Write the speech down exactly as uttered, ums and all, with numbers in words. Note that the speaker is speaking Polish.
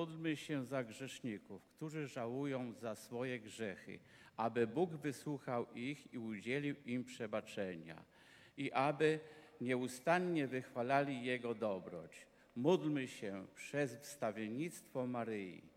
Módlmy się za grzeszników, którzy żałują za swoje grzechy, aby Bóg wysłuchał ich i udzielił im przebaczenia i aby nieustannie wychwalali Jego dobroć. Módlmy się przez wstawiennictwo Maryi.